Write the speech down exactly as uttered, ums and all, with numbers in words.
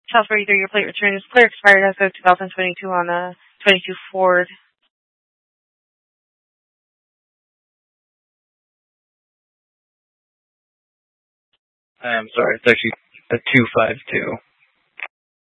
South forty-three, your plate return is clear, expired as of two thousand twenty-two on a twenty-two Ford. I'm sorry, it's actually a two five two.